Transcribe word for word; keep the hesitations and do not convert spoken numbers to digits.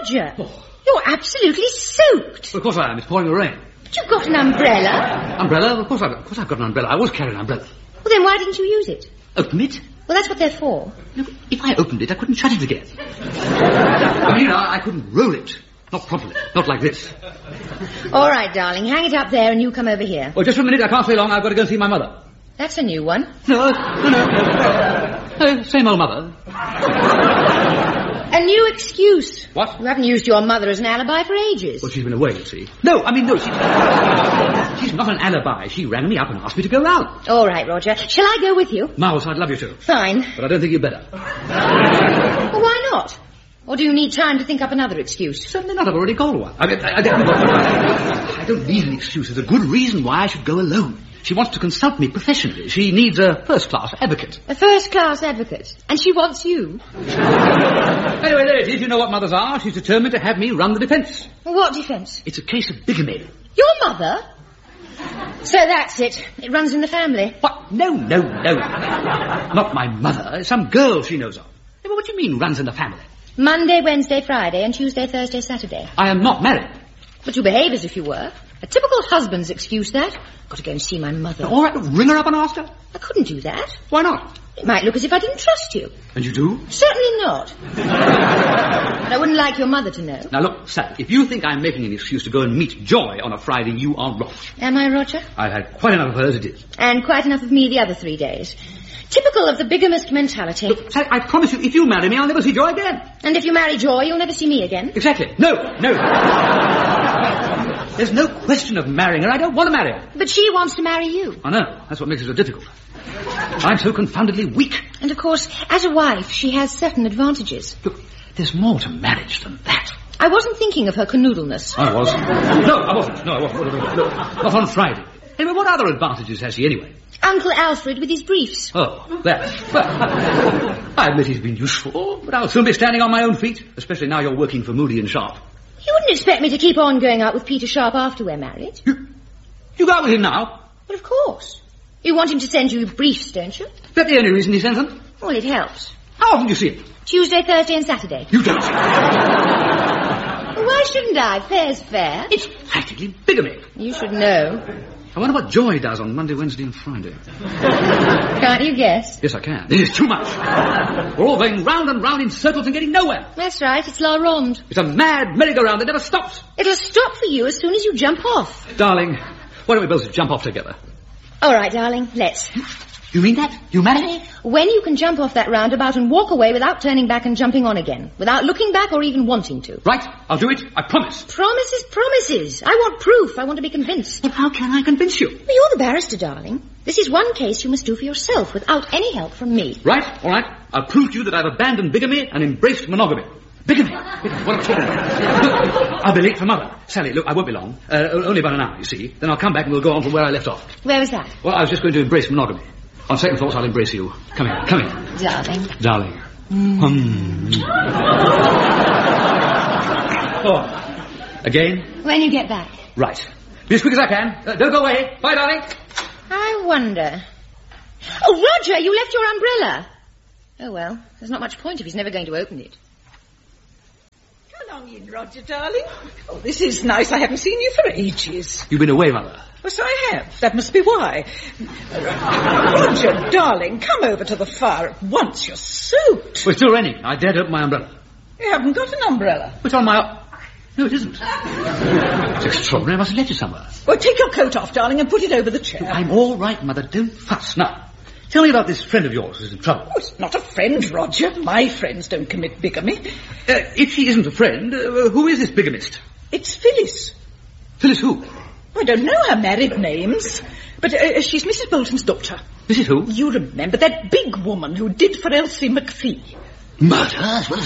Roger! Oh. You're absolutely soaked. Well, of course I am. It's pouring the rain. But you've got an umbrella. Umbrella? Of course I've, of course I've got an umbrella. I always carry an umbrella. Well, then why didn't you use it? Open it? Well, that's what they're for. No, if I opened it, I couldn't shut it again. I mean, I, I couldn't roll it. Not properly. Not like this. All right, darling. Hang it up there and you come over here. Oh, just for a minute. I can't stay long. I've got to go and see my mother. That's a new one. No, no, no. Uh, same old mother. A new excuse. What? You haven't used your mother as an alibi for ages. Well, she's been away, you see. No, I mean, no, she's... she's not an alibi. She rang me up and asked me to go round. All right, Roger. Shall I go with you? Mouse, I'd love you to. Fine. But I don't think you'd better. Well, why not? Or do you need time to think up another excuse? Certainly not. I've already got one. I, I, I, I don't need an excuse. There's a good reason why I should go alone. She wants to consult me professionally. She needs a first-class advocate. A first-class advocate? And she wants you? Anyway, there it is. You know what mothers are. She's determined to have me run the defence. What defence? It's a case of bigamy. Your mother? So that's it. It runs in the family. What? No, no, no. Not my mother. It's some girl she knows of. What do you mean, runs in the family? Monday, Wednesday, Friday, and Tuesday, Thursday, Saturday. I am not married. But you behave as if you were. A typical husband's excuse, that. Got to go and see my mother. All right, ring her up and ask her. I couldn't do that. Why not? It might look as if I didn't trust you. And you do? Certainly not. But I wouldn't like your mother to know. Now look, Sally, if you think I'm making an excuse to go and meet Joy on a Friday, you are wrong. Am I, Roger? I've had quite enough of her as it is. And quite enough of me the other three days. Typical of the bigamist mentality. Look, Sally, I promise you, if you marry me, I'll never see Joy again. And if you marry Joy, you'll never see me again. Exactly. No, no. There's no question of marrying her. I don't want to marry her. But she wants to marry you. I know. That's what makes it so difficult. I'm so confoundedly weak. And, of course, as a wife, she has certain advantages. Look, there's more to marriage than that. I wasn't thinking of her canoodleness. I was. No, I wasn't. No, I wasn't. No, not on Friday. Anyway, what other advantages has she anyway? Uncle Alfred with his briefs. Oh, that. Well, I admit he's been useful, but I'll soon be standing on my own feet, especially now you're working for Moody and Sharp. You wouldn't expect me to keep on going out with Peter Sharp after we're married. You, you go out with him now? Well, of course. You want him to send you briefs, don't you? Is that the only reason he sends them? Well, it helps. How often do you see him? Tuesday, Thursday and Saturday. You don't. Well, why shouldn't I? Fair's fair. It's practically bigamy. You should know. I wonder what Joy does on Monday, Wednesday and Friday. Can't you guess? Yes, I can. This is too much. We're all going round and round in circles and getting nowhere. That's right. It's La Ronde. It's a mad merry-go-round that never stops. It'll stop for you as soon as you jump off. Darling, why don't we both jump off together? All right, darling. Let's. You mean that? You marry me? When you can jump off that roundabout and walk away without turning back and jumping on again. Without looking back or even wanting to. Right. I'll do it. I promise. Promises, promises. I want proof. I want to be convinced. But how can I convince you? Well, you're the barrister, darling. This is one case you must do for yourself without any help from me. Right. All right. I'll prove to you that I've abandoned bigamy and embraced monogamy. Bigamy. Bigamy. What am I talking about? Look, I'll be late for Mother. Sally, look, I won't be long. Uh, only about an hour, you see. Then I'll come back and we'll go on from where I left off. Where was that? Well, I was just going to embrace monogamy. On second thoughts, I'll embrace you. Come here, come here. Darling. Darling. Mm. Mm. Oh. Again? When you get back. Right. Be as quick as I can. Uh, don't go away. Bye, darling. I wonder. Oh, Roger, you left your umbrella. Oh, well, there's not much point if he's never going to open it. Come along in, Roger, darling. Oh, this is nice. I haven't seen you for ages. You've been away, Mother. Yes, I have. That must be why. Roger, darling, come over to the fire at once. You're soaked. Well, it's still raining. I dared open my umbrella. You haven't got an umbrella. It's on my... No, it isn't. It's extraordinary. I must have left it somewhere. Well, take your coat off, darling, and put it over the chair. I'm all right, Mother. Don't fuss. Now, tell me about this friend of yours who's in trouble. Oh, it's not a friend, Roger. My friends don't commit bigamy. Uh, if she isn't a friend, uh, who is this bigamist? It's Phyllis. Phyllis who? I don't know her married names, but uh, she's Missus Bolton's daughter. Missus who? You remember that big woman who did for Elsie McPhee. Murder as well as